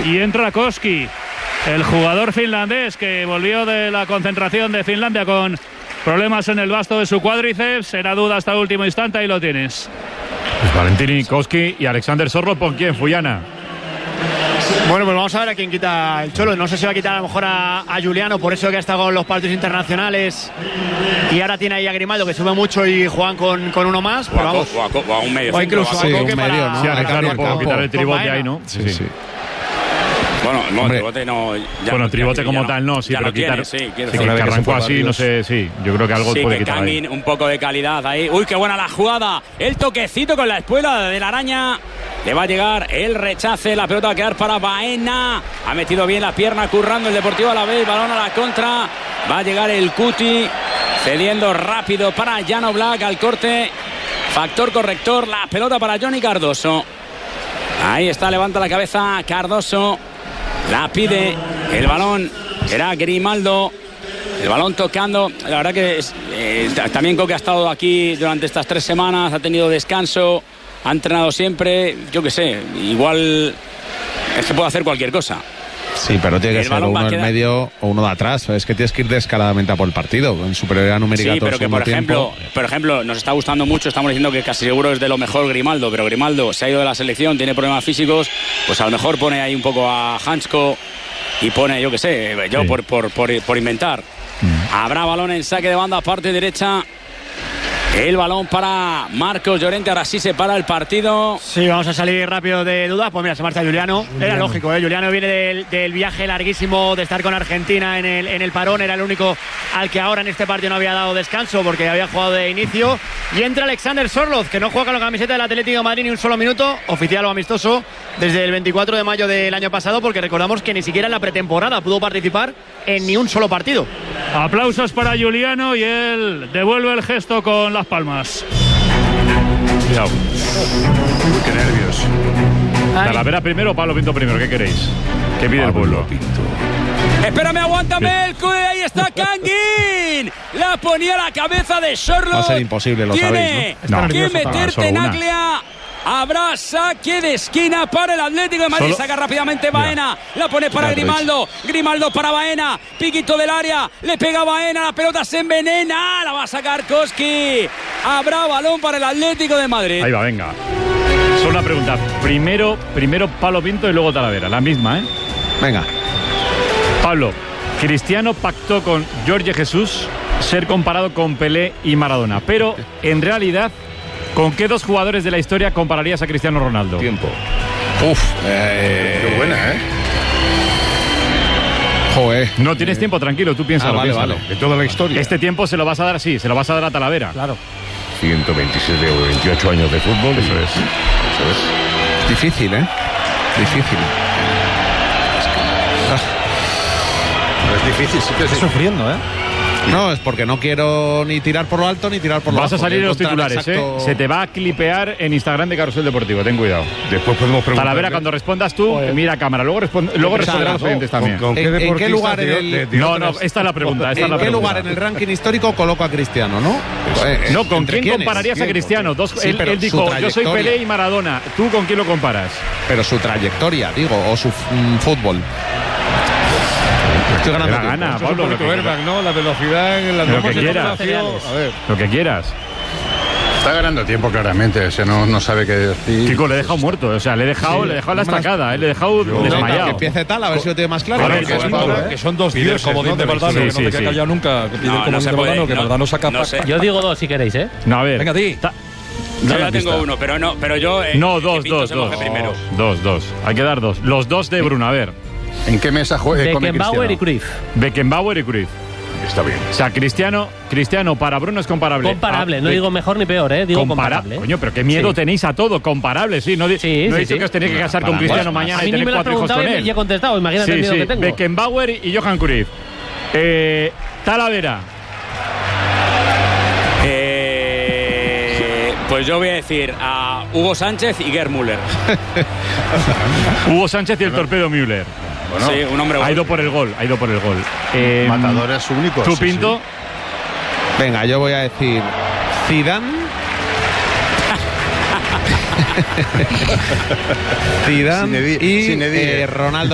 y entra Koski, el jugador finlandés que volvió de la concentración de Finlandia con problemas en el vasto de su cuádriceps. Era duda hasta el último instante, ahí lo tienes. Pues Valentini, Koski y Alexander Sorloth, ¿por quién? Fuyana. Bueno, pues vamos a ver a quién quita el Cholo. No sé si va a quitar a lo mejor a Juliano, por eso que ha estado con los partidos internacionales. Y ahora tiene ahí a Grimaldo, que sube mucho, y juegan con uno más. Pero vamos. O a un medio. O incluso sí, a Coque un medio, ¿no? Sí, arreglar un poco, quitar el tribote ahí, ¿no? Sí, sí. Bueno, no, Hombre. tribote no. Ya, Bueno, tribote ya como no, tal no, sí, ya pero lo tiene, quitar. sí, Sí, quiero que decir. arrancó así, no sé, sí. Yo creo que algo Sí, puede que quitar ahí. Kangin, un poco de calidad ahí. Uy, qué buena la jugada. El toquecito con la espuela de la araña. Le va a llegar el rechace. La pelota va a quedar para Baena. Ha metido bien la pierna, currando el Deportivo Alavés. Balón a la contra. Va a llegar el Cuti. Cediendo rápido para Jan Oblak al corte. Factor corrector. La pelota para Johnny Cardoso. Ahí está, levanta la cabeza Cardoso. La pide. El balón era Grimaldo. El balón tocando. La verdad que también Coque ha estado aquí durante estas 3 semanas. Ha tenido descanso. Ha entrenado siempre. Yo qué sé. Igual es que puede hacer cualquier cosa. Sí, pero tiene que ser uno en medio o uno de atrás. Es que tienes que ir descaradamente a por el partido, en superioridad numérica. Sí, pero que por ejemplo, nos está gustando mucho. Estamos diciendo que casi seguro es de lo mejor Grimaldo, pero Grimaldo se ha ido de la selección, tiene problemas físicos. Pues a lo mejor pone ahí un poco a Hansko y pone, yo qué sé, yo sí. por inventar. Habrá balón en saque de banda, parte derecha. El balón para Marcos Llorente. Ahora sí se para el partido. Sí, vamos a salir rápido de dudas. Pues mira, se marcha Juliano. Era lógico, ¿eh? Juliano viene del viaje larguísimo de estar con Argentina en el parón. Era el único al que ahora en este partido no había dado descanso porque había jugado de inicio. Y entra Alexander Sorloth, que no juega con la camiseta del Atlético de Madrid ni un solo minuto, oficial o amistoso, desde el 24 de mayo del año pasado, porque recordamos que ni siquiera en la pretemporada pudo participar en ni un solo partido. Aplausos para Juliano y él devuelve el gesto con las palmas. Cuidado. Qué nervios. Talavera primero o Pablo Pinto primero, ¿qué queréis? ¿Qué pide el pueblo? Espérame, aguántame el cude, ahí está Kangin. La ponía a la cabeza de Sorloth. Va a ser imposible, lo sabéis, ¿no? Tiene que meterte en Aglia. Habrá saque de esquina para el Atlético de Madrid. Saca rápidamente Baena. La pone para Grimaldo. Grimaldo para Baena. Piquito del área. Le pega Baena. La pelota se envenena. La va a sacar Koski. Habrá balón para el Atlético de Madrid. Ahí va, venga. Solo una pregunta. Primero Pablo Pinto y luego Talavera. La misma, ¿eh? Venga. Pablo, Cristiano pactó con Jorge Jesús ser comparado con Pelé y Maradona. Pero, en realidad, ¿con qué 2 jugadores de la historia compararías a Cristiano Ronaldo? Tiempo. Qué buena, ¿eh? Joder. No tienes tiempo, tranquilo, tú piénsalo. Vale. De toda la historia. Este tiempo se lo vas a dar, sí, se lo vas a dar a Talavera. Claro. 127 o 28 años de fútbol. Eso es. Difícil, ¿eh? Difícil. Es difícil, sí que Estoy sufriendo, ¿eh? No, es porque no quiero ni tirar por lo alto ni tirar por lo bajo. Vas a salir en los Encontrar titulares, exacto... Se te va a clipear en Instagram de Carrusel Deportivo, ten cuidado. Después podemos preguntar. Talavera, cuando respondas tú, mira a cámara. Luego responderán los oyentes también. ¿En qué lugar No, esta es la pregunta. ¿En qué lugar en el ranking histórico coloco a Cristiano, no? No, ¿con quién compararías a Cristiano? Él dijo, yo soy Pelé y Maradona. ¿Tú con quién lo comparas? Pero su trayectoria, digo, o su fútbol. Estoy ganando gana, Pablo. ¿no? La velocidad en la lo que quieras. A ver. Lo que quieras. Está ganando tiempo claramente, o sea, no sabe qué decir. Kiko, le he dejado muerto, o sea, le he dejado la estacada, le he dejado desmayado. Que empiece tal, a ver si lo tiene más claro. Que son 2 dioses, como de verdad, que no te queda callado nunca. Que pide no se puede, que verdad no saca. Yo digo 2 si queréis, ¿eh? No, a ver. Venga, di. Yo ya tengo uno, pero yo... No, 2. Hay que dar 2. Los 2 de Bruno, a ver. ¿En qué mesa come Beckenbauer y Cruyff. Beckenbauer y Cruyff. Está bien. O sea, Cristiano para Bruno es comparable. Comparable, no digo mejor ni peor, digo comparable. Coño, pero qué miedo tenéis a todo, comparable, sí. No he dicho que os tenéis que casar con Cristiano mañana y tener 4 hijos con él. Y he contestado, imagínate el miedo que tengo. Beckenbauer y Johan Cruyff. Talavera. Pues yo voy a decir a Hugo Sánchez y Gerd Müller. Hugo Sánchez y el torpedo Müller. Bueno, sí, un hombre ha ido por el gol. Matadores únicos. ¿Tú, Pinto? Sí. Venga, yo voy a decir Zidane. Zidane y Ronaldo